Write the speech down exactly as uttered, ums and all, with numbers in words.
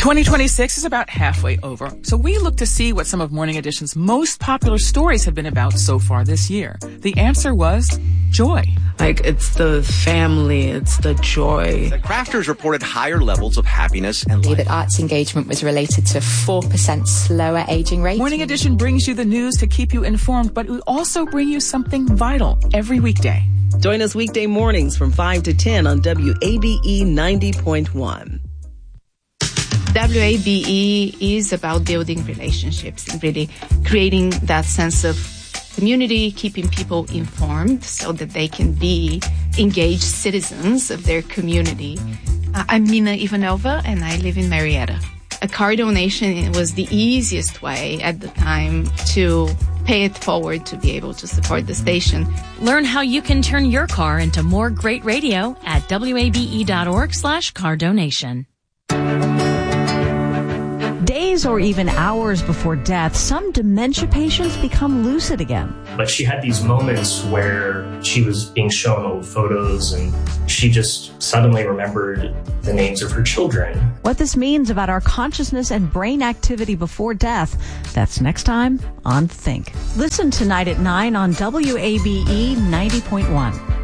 twenty twenty-six is about halfway over, so we look to see what some of Morning Edition's most popular stories have been about so far this year. The answer was joy. Like, it's the family, it's the joy. The crafters reported higher levels of happiness and life. That arts engagement was related to four percent slower aging rate. Morning Edition brings you the news to keep you informed, but we also bring you something vital every weekday. Join us weekday mornings from five to ten on W A B E ninety point one. W A B E is about building relationships and really creating that sense of community, keeping people informed so that they can be engaged citizens of their community. Uh, I'm Mina Ivanova, and I live in Marietta. A car donation was the easiest way at the time to pay it forward to be able to support the station. Learn how you can turn your car into more great radio at wabe.org slash car donation. Days or even hours before death, some dementia patients become lucid again. But she had these moments where she was being shown old photos and she just suddenly remembered the names of her children. What this means about our consciousness and brain activity before death, that's next time on Think. Listen tonight at nine on W A B E ninety point one.